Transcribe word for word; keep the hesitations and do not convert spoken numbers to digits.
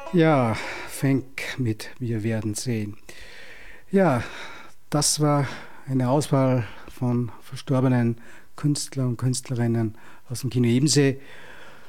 Ja, Fink mit Wir werden sehen. Ja, das war eine Auswahl von verstorbenen Künstlern und Künstlerinnen aus dem Kino Ebensee.